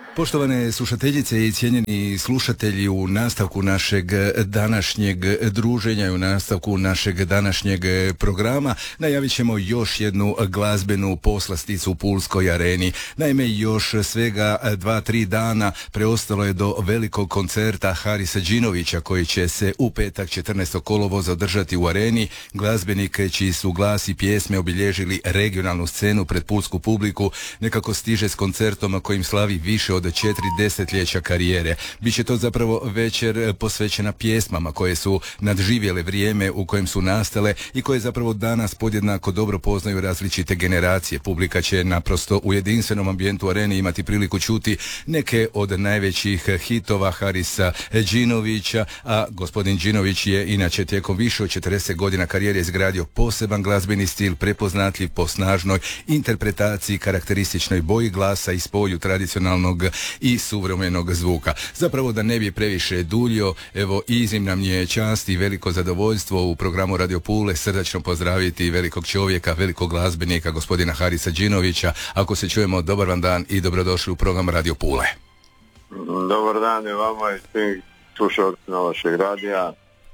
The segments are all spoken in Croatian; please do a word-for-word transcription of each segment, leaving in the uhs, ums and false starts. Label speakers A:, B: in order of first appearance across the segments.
A: Poštovane slušateljice i cijenjeni slušatelji, u nastavku našeg današnjeg druženja i u nastavku našeg današnjeg programa najavit ćemo još jednu glazbenu poslasticu u Pulskoj areni. Naime, još svega dva, tri dana preostalo je do velikog koncerta Harisa Đinovića koji će se u petak četrnaestog kolovoza održati u areni. Glazbenike čiji su glas i pjesme obilježili regionalnu scenu pred pulsku publiku nekako stiže s koncertom kojim slavi više od četiri desetljeća karijere. Biće to zapravo večer posvećena pjesmama koje su nadživjele vrijeme u kojem su nastale i koje zapravo danas podjednako dobro poznaju različite generacije. Publika će naprosto u jedinstvenom ambijentu arene imati priliku čuti neke od najvećih hitova Harisa Đinovića, a gospodin Đinović je inače tijekom više od četrdeset godina karijere izgradio poseban glazbeni stil prepoznatljiv po snažnoj interpretaciji, karakterističnoj boji glasa i spoju tradicionalnog i suvremenog zvuka. Zapravo da ne bi previše duljio, evo iznimna mi je čast i veliko zadovoljstvo u programu Radio Pule srdačno pozdraviti velikog čovjeka, velikog glazbenika, gospodina Harisa Đinovića. Ako se čujemo, dobar vam dan i dobrodošli u program Radio Pule.
B: Dobar dan i vama i svim slušalcima vašeg radija.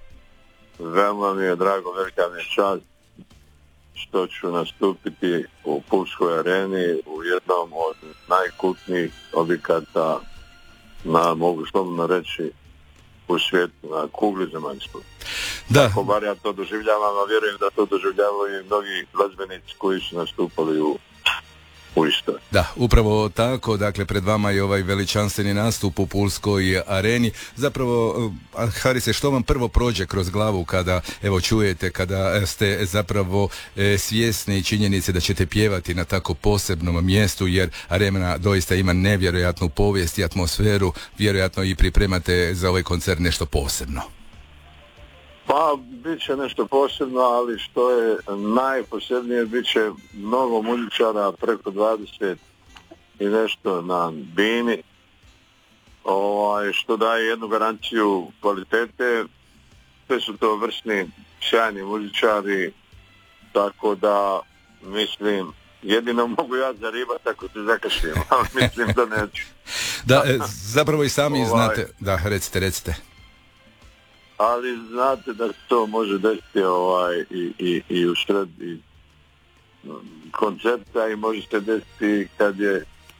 B: Veoma mi je drago, velika mi je čast što ću nastupiti u Pulskoj areni u jednom od najkultnijih objekata na, mogu slobodno reći, u svijetu, na kugli zemaljskoj.
A: Da.
B: Tako bar ja to doživljavam, a vjerujem da to doživljavaju i mnogi glazbenici koji su nastupali u u istoj.
A: Da, upravo tako, dakle pred vama je ovaj veličanstveni nastup u Pulskoj areni. Zapravo, Harise, što vam prvo prođe kroz glavu kada evo čujete, kada ste zapravo e, svjesni činjenice da ćete pjevati na tako posebnom mjestu, jer arena doista ima nevjerojatnu povijest i atmosferu, vjerojatno i pripremate za ovaj koncert nešto posebno.
B: Pa, bit će nešto posebno, ali što je najposebnije, bit će mnogo muzičara, preko dvadeset i nešto na bini, ovaj, što daje jednu garanciju kvalitete. Sve su to vrsni, sjajni muzičari, tako da, mislim, jedino mogu ja zaribati ako se zakašlim, ali mislim da neću.
A: Da, e, zapravo i sami
B: ovaj,
A: znate, da, recite, recite.
B: Ali znate da se to može desiti ovaj, i, i, i u sred i koncerta i može se desiti kad je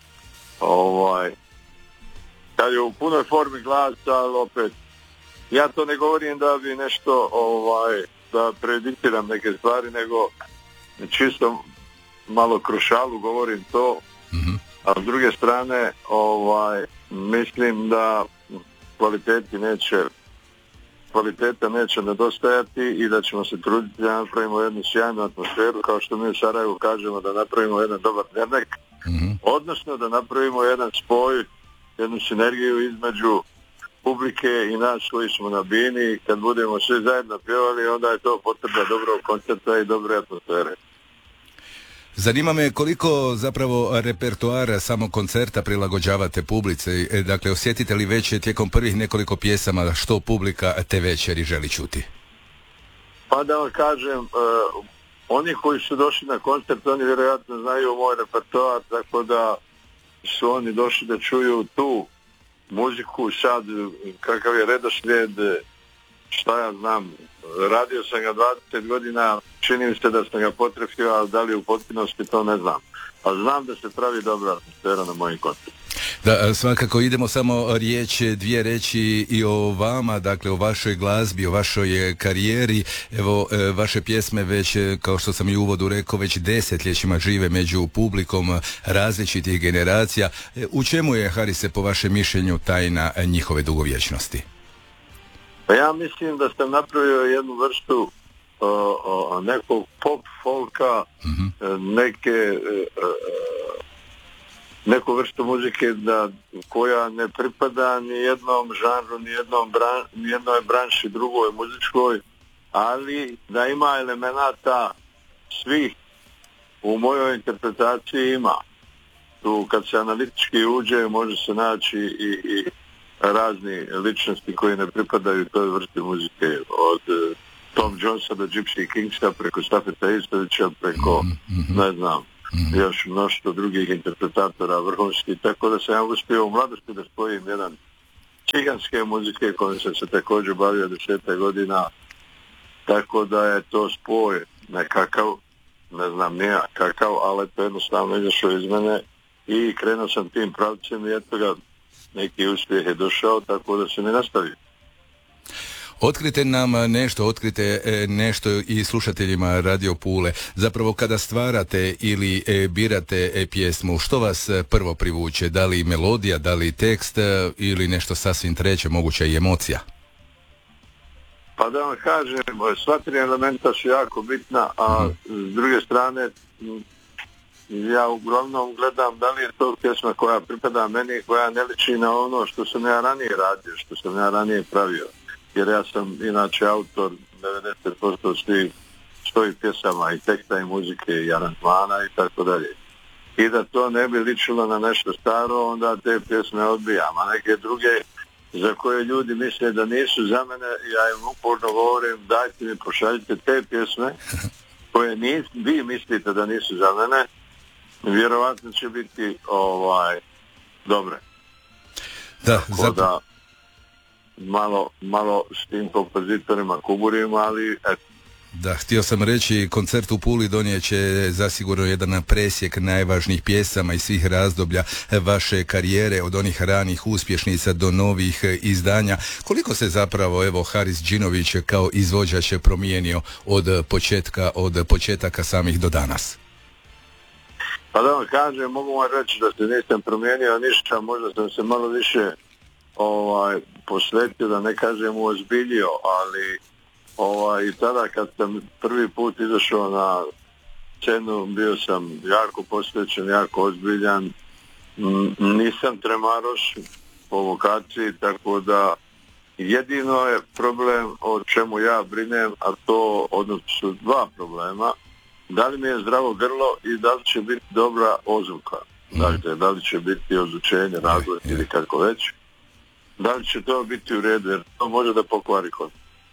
B: ovaj kad je u punoj formi glasa, ali opet ja to ne govorim da bi nešto ovaj da prediktiram neke stvari, nego čisto malo kroz šalu govorim to, mm-hmm. A s druge strane ovaj mislim da kvaliteti neće kvaliteta neće nedostajati i da ćemo se truditi da napravimo jednu sjajnu atmosferu, kao što mi u Sarajevu kažemo, da napravimo jedan dobar dernek, mm-hmm. odnosno da napravimo jedan spoj, jednu sinergiju između publike i nas koji smo na bini. Kad budemo svi zajedno pjevali, onda je to potvrda dobrog koncerta i dobre atmosfere.
A: Zanima me koliko zapravo repertoara samog koncerta prilagođavate publici, dakle osjetite li već tijekom prvih nekoliko pjesama što publika te večeri želi čuti?
B: Pa da vam kažem, uh, oni koji su došli na koncert, oni vjerojatno znaju moj repertoar, tako da su oni došli da čuju tu muziku. Sad kakav je redoslijed, šta ja znam, radio sam ga dvadeset godina, čini mi se da sam ga potrefio, ali da li u potpunosti to ne znam. A znam da se pravi dobra atmosfera na mojim koncertima.
A: Da, svakako idemo samo riječ, dvije reći i o vama, dakle o vašoj glazbi, o vašoj karijeri. Evo, vaše pjesme već, kao što sam i u uvodu rekao, već desetljećima žive među publikom različitih generacija. U čemu je, Harise, po vašem mišljenju tajna njihove dugovječnosti?
B: Pa ja mislim da sam napravio jednu vrstu o, o, nekog pop folka, mm-hmm. neke o, neku vrstu muzike da, koja ne pripada ni jednom žanru, ni jednom bran, ni jednoj branši drugoj muzičkoj, ali da ima elemenata svih u mojoj interpretaciji ima. Tu kad se analitički uđe može se naći i, i razni ličnosti koji ne pripadaju toj vrsti muzike, od Tom Jonesa do Gypsy Kingsa, preko Stafeta Istovića, preko, mm-hmm. ne znam, mm-hmm. još mnoštvo drugih interpretatora vrhunskih, tako da sam ja uspio u mladosti da spojim jedan ciganske muzike kojim sam se također bavio desetak godina, tako da je to spoj nekakav, ne znam nija kakav, ali to jednostavno izašao iz mene i krenuo sam tim pravcem i eto ga, neki uspjeh je došao, tako da se ne nastavio.
A: Otkrite nam nešto, otkrite nešto i slušateljima Radio Pule. Zapravo kada stvarate ili birate pjesmu, što vas prvo privuče? Da li melodija, da li tekst ili nešto sasvim treće, moguća i emocija?
B: Pa da vam kažem, sva tri elementa su jako bitna, a s druge strane ja uglavnom gledam da li je to pjesma koja pripada meni, koja ne liči na ono što sam ja ranije radio, što sam ja ranije pravio. Jer ja sam inače autor devedeset posto svih svojih pjesama i teksta i muzike i aranžmana i tako dalje. I da to ne bi ličilo na nešto staro, onda te pjesme odbijam, a neke druge za koje ljudi misle da nisu za mene, ja im uporno govorim, dajte mi, pošaljite te pjesme koje nis, vi mislite da nisu za mene, vjerovatno će biti ovaj dobre.
A: Da,
B: tako zap... da malo, malo s tim kompozitorima kuburim, ali eto.
A: Da, htio sam reći, koncert u Puli donijet će zasigurno jedan presjek najvažnijih pjesama i svih razdoblja vaše karijere, od onih ranih uspješnica do novih izdanja. Koliko se zapravo, evo, Haris Džinović kao izvođač promijenio od početka, od početaka samih do danas?
B: Pa da vam kažem, mogu vam reći da se nisam promijenio ništa, možda sam se malo više ovaj, posvetio, da ne kažem uozbiljio, ali ovaj, i tada kad sam prvi put izašao na scenu, bio sam jako posvećen, jako ozbiljan, nisam tremaroš po vokaciji, tako da jedino je problem o čemu ja brinem, a to odnosno su dva problema. Da li mi je zdravo grlo i da li će biti dobra ozvuka. Mm. Dakle, da li će biti ozvučenje, razgled mm. ili kako već. Da li će to biti u redu, jer to može da pokvari kod.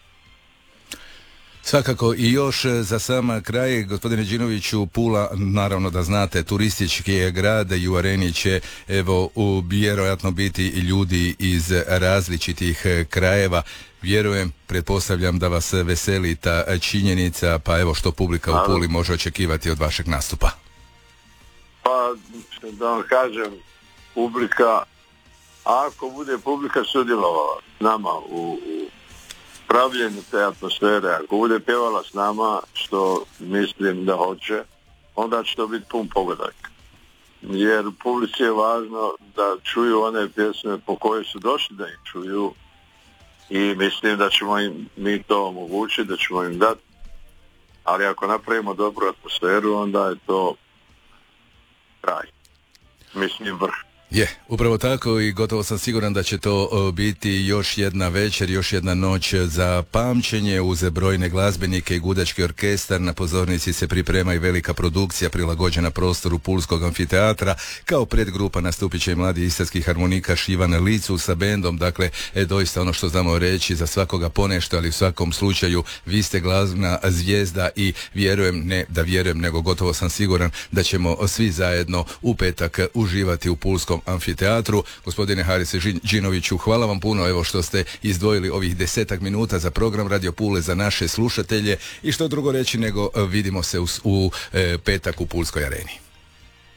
A: Svakako i još za sam kraj, gospodine Džinoviću, Pula, naravno da znate, turistički je grad i u areni će evo u, vjerojatno biti ljudi iz različitih krajeva. Vjerujem, pretpostavljam da vas veseli ta činjenica, pa evo što publika u Puli može očekivati od vašeg nastupa.
B: Pa da vam kažem, publika, ako bude publika sudjelovala s nama u, u pravljenju te atmosfere, ako bude pjevala s nama, što mislim da hoće, onda će to biti pun pogodak. Jer publici je važno da čuju one pjesme po koje su došli da ih čuju i mislim da ćemo im mi to omogućiti, da ćemo im dati. Ali ako napravimo dobru atmosferu, onda je to kraj. Mislim vrh.
A: Je, upravo tako i gotovo sam siguran da će to o, biti još jedna večer, još jedna noć za pamćenje uz brojne glazbenike i gudački orkestar. Na pozornici se priprema i velika produkcija prilagođena prostoru Pulskog amfiteatra. Kao predgrupa nastupit će i mladi istarski harmonikaš Ivan Licu sa bendom. Dakle, e, doista ono što znamo reći, za svakoga ponešto, ali u svakom slučaju vi ste glazbena zvijezda i vjerujem, ne da vjerujem, nego gotovo sam siguran da ćemo svi zajedno u petak uživati u Pulskom amfiteatru. Gospodine Harise Džinoviću, hvala vam puno evo što ste izdvojili ovih desetak minuta za program Radio Pule za naše slušatelje i što drugo reći nego vidimo se u, u e, petak u Pulskoj areni.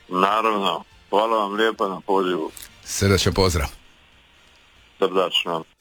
B: Naravno, hvala vam lijepa na pozivu.
A: Srdačan pozdrav.
B: Srdačno.